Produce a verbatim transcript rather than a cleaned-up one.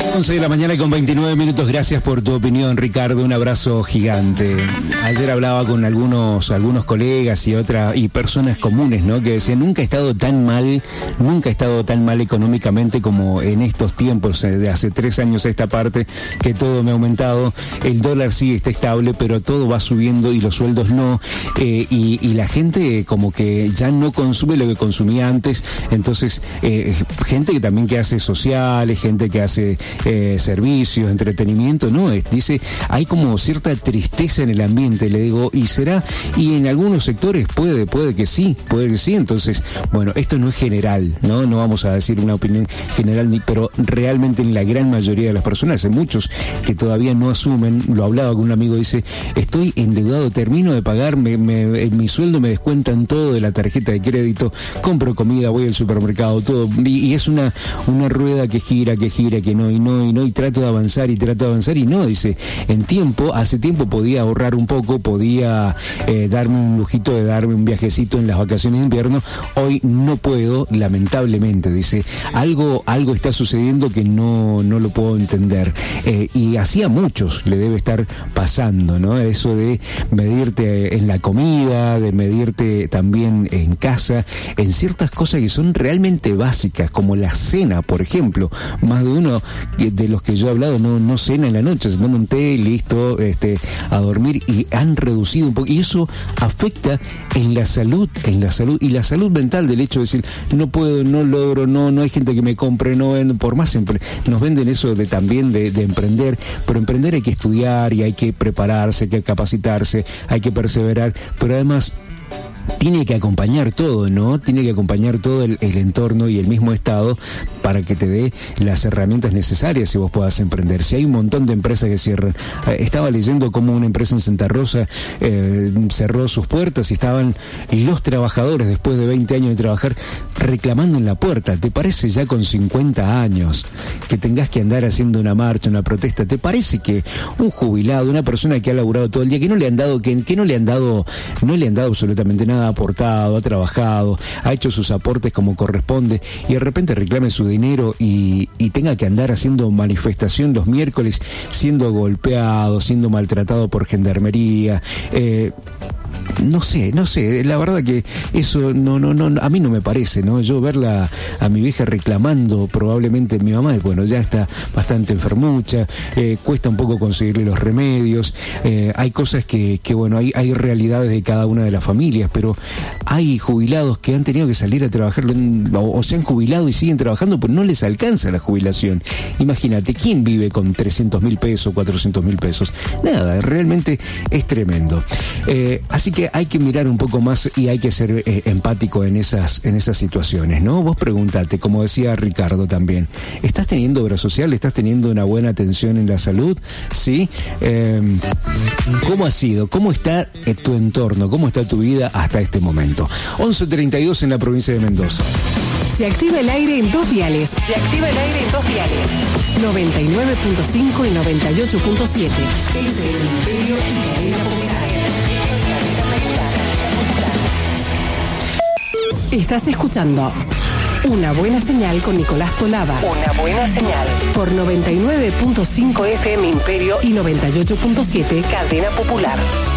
once de la mañana con veintinueve minutos. Gracias por tu opinión, Ricardo. Un abrazo gigante. Ayer hablaba con algunos algunos colegas y otras y personas comunes, ¿no? Que decían, nunca he estado tan mal, nunca he estado tan mal económicamente como en estos tiempos, de hace tres años a esta parte, que todo me ha aumentado. El dólar sí está estable, pero todo va subiendo y los sueldos no. Eh, y, y la gente como que ya no consume lo que consumía antes. Entonces, eh, gente que también que hace sociales, gente que hace eh, servicios, entretenimiento, ¿no? Es, dice, hay como cierta tristeza en el ambiente, le digo, y será, y en algunos sectores puede, puede que sí, puede que sí. Entonces, bueno, esto no es general, ¿no? No vamos a decir una opinión general, ni, pero realmente en la gran mayoría de las personas, hay muchos que todavía no asumen. Lo hablaba con un amigo, dice, estoy endeudado, termino de pagar, me, me, en mi sueldo me descuentan todo de la tarjeta de crédito, compro comida, voy al supermercado, todo, y, y es una, una rueda que gira, que gira, que no, y no, y no, y trato de avanzar, y trato de avanzar, y no, dice, en tiempo, hace tiempo podía ahorrar un poco, podía eh, darme un lujito de darme un viajecito en las vacaciones de invierno, hoy no puedo, lamentablemente, dice, algo, algo está sucediendo que no, no lo puedo entender, eh, y así a muchos le debe estar pasando, ¿no? Eso de medirte en la comida, de medirte también en casa, en ciertas cosas que son realmente básicas, como la cena, por ejemplo. Más de uno de los que yo he hablado no, no cena en la noche, se toma un té, listo, este, a dormir, y han reducido un poco, y eso afecta en la salud, en la salud, y la salud mental, del hecho de decir, no puedo, no logro, no, no hay gente que me compre, no vendo, por más empre- nos venden eso de también de, de emprender, pero emprender hay que estudiar y hay que prepararse, hay que capacitarse, hay que perseverar, pero además tiene que acompañar todo, ¿no? Tiene que acompañar todo el, el entorno y el mismo estado para que te dé las herramientas necesarias si vos puedas emprender. Si hay un montón de empresas que cierran. Eh, estaba leyendo cómo una empresa en Santa Rosa eh, cerró sus puertas y estaban los trabajadores, después de veinte años de trabajar, reclamando en la puerta. ¿Te parece ya con cincuenta años que tengas que andar haciendo una marcha, una protesta? ¿Te parece que un jubilado, una persona que ha laburado todo el día, que no le han dado, que, que no le han dado, no le han dado absolutamente nada, ha aportado, ha trabajado, ha hecho sus aportes como corresponde, y de repente reclame su dinero y, y tenga que andar haciendo manifestación los miércoles, siendo golpeado, siendo maltratado por gendarmería? Eh, No sé, no sé, la verdad que eso no, no, no, a mí no me parece, ¿no? Yo verla a mi vieja reclamando, probablemente mi mamá, bueno, ya está bastante enfermucha, eh, cuesta un poco conseguirle los remedios, eh, hay cosas que, que bueno, hay, hay realidades de cada una de las familias, pero hay jubilados que han tenido que salir a trabajar, o, o se han jubilado y siguen trabajando, pero no les alcanza la jubilación. Imagínate, ¿quién vive con trescientos mil pesos, cuatrocientos mil pesos? Nada, realmente es tremendo. Eh, así que hay que mirar un poco más y hay que ser eh, empático en esas, en esas situaciones, ¿no? Vos preguntate, como decía Ricardo también, ¿estás teniendo obra social? ¿Estás teniendo una buena atención en la salud? ¿Sí? Eh, ¿Cómo ha sido? ¿Cómo está eh, tu entorno? ¿Cómo está tu vida hasta este momento? once treinta y dos en la provincia de Mendoza. Se activa el aire en dos diales. Se activa el aire en dos diales. noventa y nueve punto cinco y noventa y ocho punto siete. El Imperio y Cadena Popular. Estás escuchando Una Buena Señal con Nicolás Tolaba. Una Buena Señal. Por noventa y nueve punto cinco F M Imperio y noventa y ocho punto siete Cadena Popular.